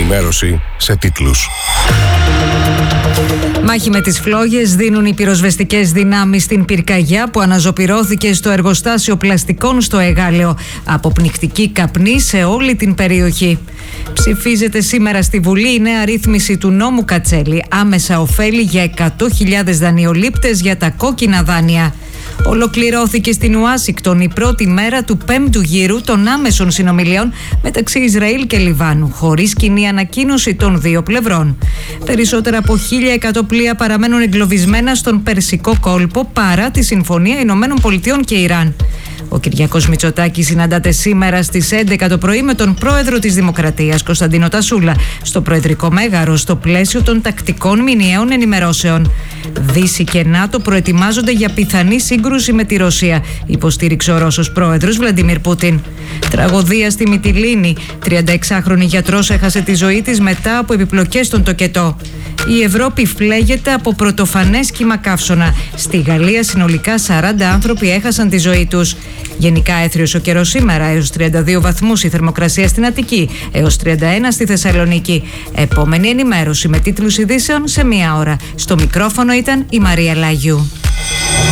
ενημέρωση σε τίτλους. Μάχη με τις φλόγες δίνουν οι πυροσβεστικές δυνάμεις στην πυρκαγιά που αναζωπυρώθηκε στο εργοστάσιο πλαστικών στο Εγάλεο. Αποπνικτική καπνή σε όλη την περιοχή. Ψηφίζεται σήμερα στη Βουλή η νέα ρύθμιση του νόμου Κατσέλη. Άμεσα ωφέλη για 100.000 δανειολήπτες για τα κόκκινα δάνεια. Ολοκληρώθηκε στην Ουάσιγκτον η πρώτη μέρα του 5ου γύρου των άμεσων συνομιλιών μεταξύ Ισραήλ και Λιβάνου, χωρίς κοινή ανακοίνωση των δύο πλευρών. Περισσότερα από 1.100 πλοία παραμένουν εγκλωβισμένα στον Περσικό κόλπο παρά τη Συμφωνία Ηνωμένων Πολιτειών και Ιράν. Ο Κυριάκος Μητσοτάκης συναντάται σήμερα στις 11 το πρωί με τον πρόεδρο της Δημοκρατίας, Κωνσταντίνο Τασούλα, στο Προεδρικό Μέγαρο, στο πλαίσιο των τακτικών μηνιαίων ενημερώσεων. Δύση και ΝΑΤΟ προετοιμάζονται για πιθανή σύγκρουση με τη Ρωσία, υποστήριξε ο Ρώσος πρόεδρος Βλαντιμίρ Πούτιν. Τραγωδία στη Μυτιλήνη. 36χρονη γιατρός έχασε τη ζωή της μετά από επιπλοκές στον τοκετό. Η Ευρώπη φλέγεται από πρωτοφανές κύμα καύσωνα. Στη Γαλλία συνολικά 40 άνθρωποι έχασαν τη ζωή τους. Γενικά έθριος ο καιρός σήμερα, έως 32 βαθμούς η θερμοκρασία στην Αττική, έως 31 στη Θεσσαλονίκη. Επόμενη ενημέρωση με τίτλους ειδήσεων σε 1 ώρα. Στο μικρόφωνο ήταν η Μαρία Λάγιου.